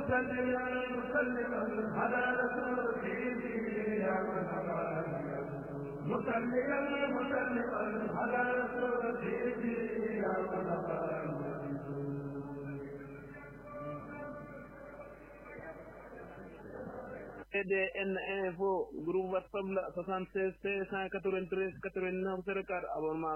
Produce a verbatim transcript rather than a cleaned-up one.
D N info groupe WhatsApp la soixante-seize cinq cent quatre-vingt-treize quatre-vingt-neuf zéro quatre abonnement